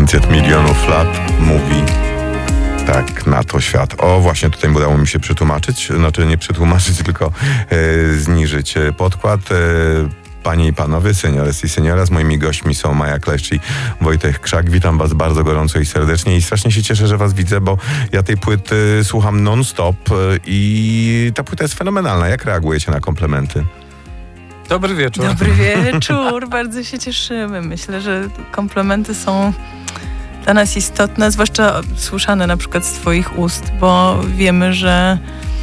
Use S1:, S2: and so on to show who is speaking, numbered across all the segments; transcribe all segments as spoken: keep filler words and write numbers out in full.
S1: pięćset milionów lat mówi tak na to świat. O, właśnie tutaj udało mi się przetłumaczyć, znaczy nie przetłumaczyć, tylko e, zniżyć podkład. E, Panie i panowie, seniores i senioras, moimi gośćmi są Maja Kleszcz i Wojtek Krzak. Witam was bardzo gorąco i serdecznie i strasznie się cieszę, że was widzę, bo ja tej płyty słucham non-stop i ta płyta jest fenomenalna. Jak reagujecie na komplementy?
S2: Dobry wieczór.
S3: Dobry wieczór, bardzo się cieszymy. Myślę, że komplementy są dla nas istotne, zwłaszcza słyszane na przykład z twoich ust, bo wiemy, że,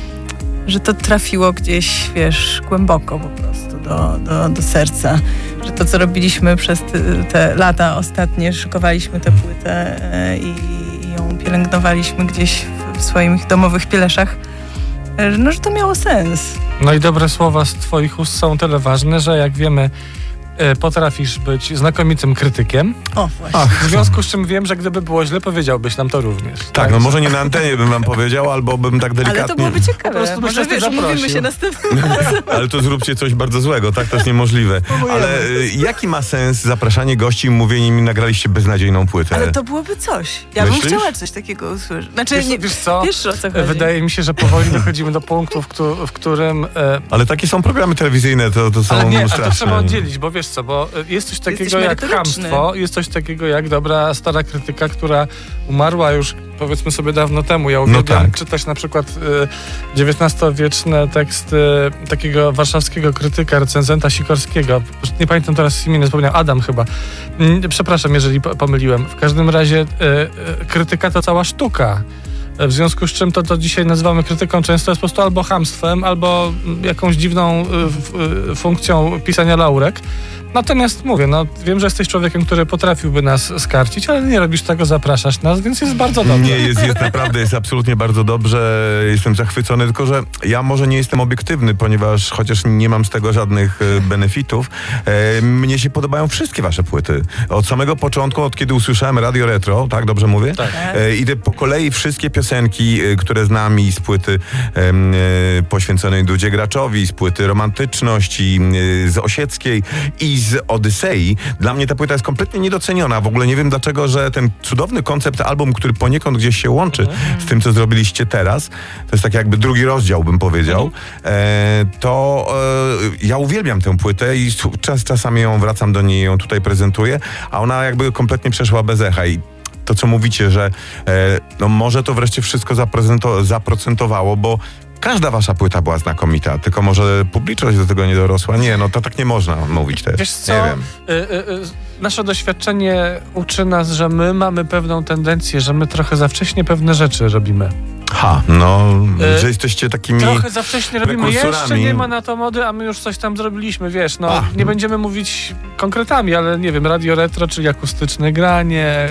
S3: że to trafiło gdzieś, wiesz, głęboko po prostu do, do, do serca. Że to, co robiliśmy przez te, te lata ostatnie, szykowaliśmy tę płytę i, i ją pielęgnowaliśmy gdzieś w, w swoich domowych pieleszach, no, że to miało sens.
S2: No i dobre słowa z twoich ust są tyle ważne, że jak wiemy, potrafisz być znakomitym krytykiem.
S3: O, właśnie.
S2: Ach, w związku z czym wiem, że gdyby było źle, powiedziałbyś nam to również.
S1: Tak,
S2: tak
S1: no może nie na antenie bym wam powiedział, albo bym tak delikatnie...
S3: Ale to byłoby ciekawe.
S2: Po prostu
S3: może
S2: byś nas
S3: wiesz,
S2: zaprosił.
S3: umówimy się następnym razem.
S1: Ale to zróbcie coś bardzo złego, tak? To jest niemożliwe. Ale y, jaki ma sens zapraszanie gości i mówienie im, nagraliście beznadziejną płytę?
S3: Ale to byłoby coś. Ja
S1: Myślisz?
S3: bym chciała coś takiego usłyszeć. Znaczy,
S2: Wiesz,
S3: nie,
S2: wiesz co?
S3: Wiesz, o co chodzi.
S2: Wydaje mi się, że powoli dochodzimy do punktu, w, któ- w którym... E,
S1: Ale takie są programy telewizyjne, to, to są
S2: ale nie, ale
S1: straszne.
S2: to trzeba oddzielić, bo wiesz co, bo jest coś takiego
S3: Jesteśmy
S2: jak
S3: merytoryczny.
S2: chamstwo, jest coś takiego jak dobra stara krytyka, która umarła już powiedzmy sobie dawno temu. Ja uwielbiam
S1: tak.
S2: czytać na przykład y, dziewiętnastowieczne teksty takiego warszawskiego krytyka, recenzenta Sikorskiego. Nie pamiętam teraz imienia, zapomniałem, Adam chyba. Mm, Przepraszam, jeżeli po- pomyliłem. W każdym razie y, y, krytyka to cała sztuka. W związku z czym to, to dzisiaj nazywamy krytyką często jest po prostu albo chamstwem, albo jakąś dziwną y, y, funkcją pisania laurek. Natomiast mówię, no wiem, że jesteś człowiekiem, który potrafiłby nas skarcić, ale nie robisz tego, zapraszasz nas, więc jest bardzo dobrze.
S1: Nie, jest, jest naprawdę, jest absolutnie bardzo dobrze. Jestem zachwycony, tylko że ja może nie jestem obiektywny, ponieważ chociaż nie mam z tego żadnych e, benefitów, e, mnie się podobają wszystkie wasze płyty. Od samego początku, od kiedy usłyszałem Radio Retro, tak dobrze mówię?
S2: Tak.
S1: E, idę po kolei wszystkie piosenki, e, które znam i z płyty e, e, poświęconej Dudzie Graczowi, z płyty Romantyczności, e, z Osieckiej i z Odysei. Dla mnie ta płyta jest kompletnie niedoceniona. W ogóle nie wiem dlaczego, że ten cudowny koncept album, który poniekąd gdzieś się łączy z tym, co zrobiliście teraz, to jest tak jakby drugi rozdział, bym powiedział, e, to e, ja uwielbiam tę płytę i czas, czasami ją wracam do niej, ją tutaj prezentuję, a ona jakby kompletnie przeszła bez echa i to, co mówicie, że e, no może to wreszcie wszystko zaprezento- zaprocentowało, bo każda wasza płyta była znakomita, tylko może publiczność do tego nie dorosła. Nie, no to tak nie można mówić też.
S2: Wiesz co,
S1: Nie wiem.
S2: y, y, y, nasze doświadczenie uczy nas, że my mamy pewną tendencję, że my trochę za wcześnie pewne rzeczy robimy.
S1: Ha, no,
S2: Y,
S1: że jesteście takimi...
S2: Trochę za wcześnie robimy, jeszcze
S1: prekursorami.
S2: nie ma na to mody, a my już coś tam zrobiliśmy, wiesz, no
S1: A.
S2: nie będziemy mówić konkretami, ale nie wiem, Radio Retro, czyli akustyczne granie,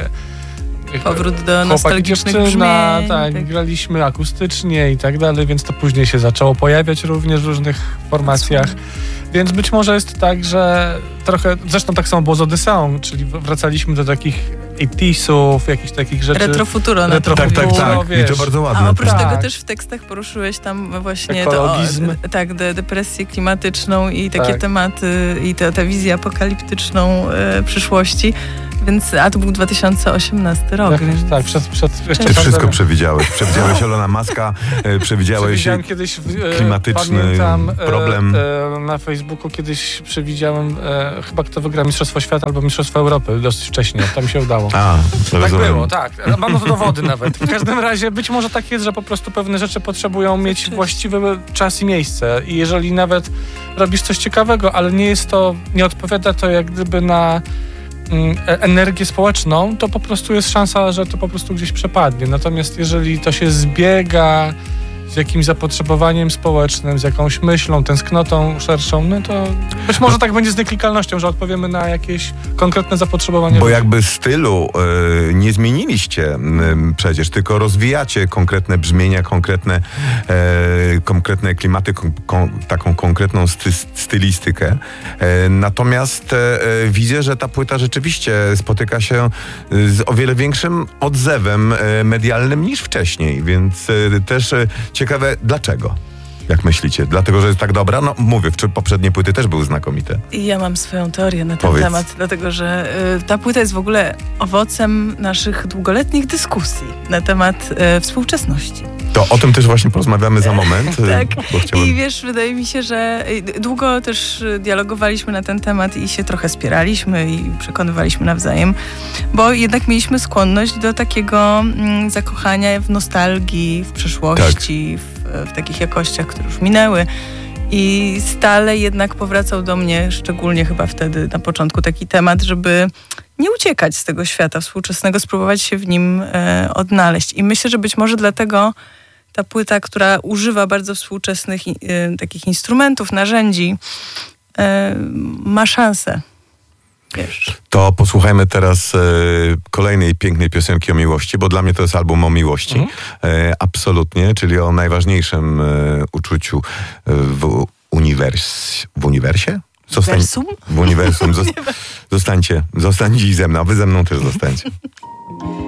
S3: Powrót do
S2: Chłopak i
S3: nostalgicznych
S2: dziewczyna,
S3: brzmień.
S2: tak,
S3: tak.
S2: graliśmy akustycznie i tak dalej, więc to później się zaczęło pojawiać również w różnych formacjach. Więc być może jest tak, że trochę, zresztą tak samo było z Odyseą, czyli wracaliśmy do takich osiemdziesiątych, jakichś takich rzeczy.
S3: Retrofuturo na to
S1: Tak, tak,
S3: było.
S1: tak. I
S2: wiesz.
S1: to bardzo
S3: A
S1: ładne.
S3: oprócz
S2: Tak.
S3: tego też w tekstach poruszyłeś tam właśnie
S2: Ekologizm.
S3: To, tak, de, depresję klimatyczną i takie
S2: Tak.
S3: tematy i tę te, wizję apokaliptyczną e, przyszłości. Więc, a to był dwa tysiące osiemnasty rok.
S2: Tak,
S3: więc...
S2: tak, przed, przed jeszcze
S1: Ty wszystko
S2: pandemią.
S1: przewidziałeś. Przewidziałeś Elona Muska, e, przewidziałeś
S2: Przewidziałem kiedyś e,
S1: klimatyczny
S2: pamiętam, e,
S1: problem.
S2: E, na Facebooku kiedyś przewidziałem e, chyba kto wygra Mistrzostwo Świata albo Mistrzostwo Europy dosyć wcześnie. Tam się udało.
S1: A,
S2: Tak
S1: rozumiem.
S2: było, tak. Mam to dowody nawet. W każdym razie być może tak jest, że po prostu pewne rzeczy potrzebują mieć właściwy czas i miejsce. I jeżeli nawet robisz coś ciekawego, ale nie jest to, nie odpowiada to jak gdyby na mm, energię społeczną, to po prostu jest szansa, że to po prostu gdzieś przepadnie. Natomiast jeżeli to się zbiega z jakimś zapotrzebowaniem społecznym, z jakąś myślą, tęsknotą szerszą, no to być może tak będzie z nieklikalnością, że odpowiemy na jakieś konkretne zapotrzebowanie.
S1: Bo
S2: ludzi.
S1: jakby stylu e, nie zmieniliście m, przecież, tylko rozwijacie konkretne brzmienia, konkretne, e, konkretne klimaty, kon, kon, taką konkretną sty, stylistykę. E, natomiast e, widzę, że ta płyta rzeczywiście spotyka się z o wiele większym odzewem e, medialnym niż wcześniej, więc e, też e, ciekawe dlaczego. Jak myślicie? Dlatego, że jest tak dobra? No mówię, czy poprzednie płyty też były znakomite.
S3: I ja mam swoją teorię na ten
S1: Powiedz.
S3: temat, dlatego że y, ta płyta jest w ogóle owocem naszych długoletnich dyskusji na temat y, współczesności.
S1: To o tym też właśnie porozmawiamy za moment.
S3: Tak.
S1: Bo chciałem...
S3: I wiesz, wydaje mi się, że y, długo też y, dialogowaliśmy na ten temat i się trochę spieraliśmy i przekonywaliśmy nawzajem, bo jednak mieliśmy skłonność do takiego mm, zakochania w nostalgii, w przeszłości, w, w takich jakościach, które już minęły. I stale jednak powracał do mnie, szczególnie chyba wtedy na początku, taki temat, żeby nie uciekać z tego świata współczesnego, spróbować się w nim e, odnaleźć. I myślę, że być może dlatego ta płyta, która używa bardzo współczesnych e, takich instrumentów, narzędzi, e, ma szansę. Wiesz.
S1: To posłuchajmy teraz e, kolejnej pięknej piosenki o miłości, bo dla mnie to jest album o miłości.
S2: Mhm.
S1: E, absolutnie, czyli o najważniejszym e, uczuciu e, w, uniwers, w uniwersie? Zostań,
S3: Versum?
S1: w uniwersum. Zosta- zostańcie, zostań dziś ze mną, a wy ze mną też zostańcie.